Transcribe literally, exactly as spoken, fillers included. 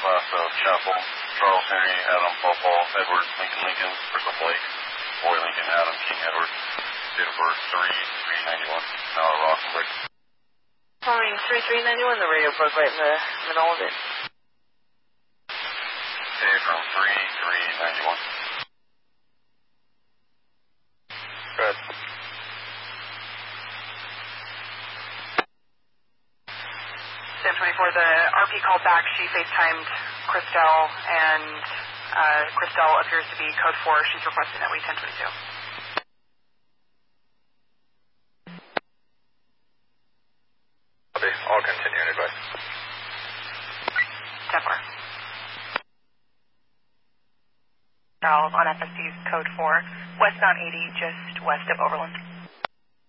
class of Chapel, Charles Henry, Adam Paul, Edward, Lincoln Lincoln, Crystal Blake, Boy Lincoln, Adam King Edward, date of birth three three ninety-one, Mallory Rockenberg. Calling three three ninety-one, the radio broke right in the middle of it. Day from three three ninety-one. Good. ten twenty-four, the R P called back. She FaceTimed Christelle, and uh, Christelle appears to be code four. She's requesting that we ten twenty-two. Okay, I'll continue anyway. ten four. Charles on F S C's code four, westbound eighty, just west of Overland.